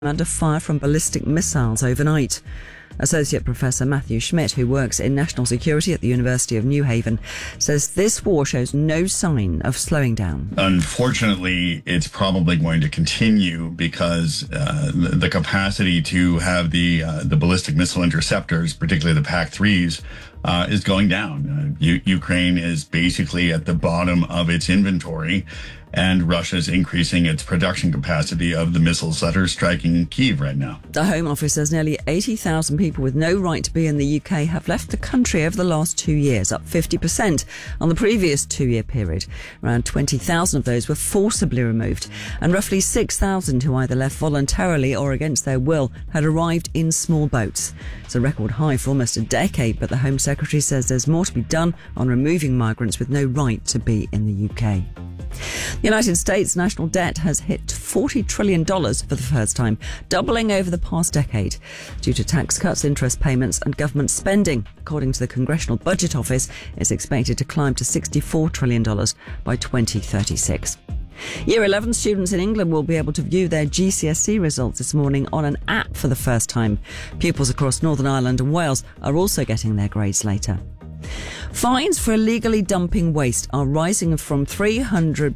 under fire from ballistic missiles overnight. Associate Professor Matthew Schmidt, who works in national security at the University of New Haven, says this war shows no sign of slowing down. Unfortunately, it's probably going to continue because the capacity to have the ballistic missile interceptors, particularly the PAC-3s, is going down. Ukraine is basically at the bottom of its inventory, and Russia's increasing its production capacity of the missiles that are striking Kyiv right now. The Home Office says nearly 80,000 people with no right to be in the UK have left the country over the last 2 years, up 50% on the previous 2-year period. Around 20,000 of those were forcibly removed, and roughly 6,000 who either left voluntarily or against their will had arrived in small boats. It's a record high for almost a decade, but the Home Secretary says there's more to be done on removing migrants with no right to be in the UK. The United States' national debt has hit $40 trillion for the first time, doubling over the past decade due to tax cuts, interest payments and government spending. According to the Congressional Budget Office, it's expected to climb to $64 trillion by 2036. Year 11 students in England will be able to view their GCSE results this morning on an app for the first time. Pupils across Northern Ireland and Wales are also getting their grades later. Fines for illegally dumping waste are rising from £300 to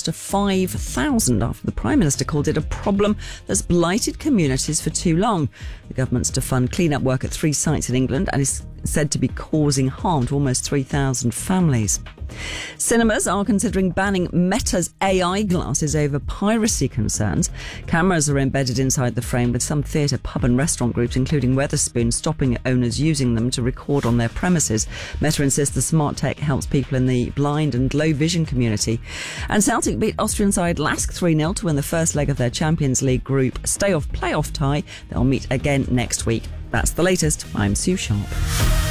£5,000 after the Prime Minister called it a problem that's blighted communities for too long. The government's to fund clean-up work at 3 sites in England and is said to be causing harm to almost 3,000 families. Cinemas are considering banning Meta's AI glasses over piracy concerns. Cameras are embedded inside the frame, with some theatre, pub and restaurant groups, including Wetherspoon, stopping owners using them to record on their premises. Meta insists the smart tech helps people in the blind and low vision community. And Celtic beat Austrian side Lask 3-0 to win the first leg of their Champions League group stay-off playoff tie. They'll meet again next week. That's the latest. I'm Sue Sharp.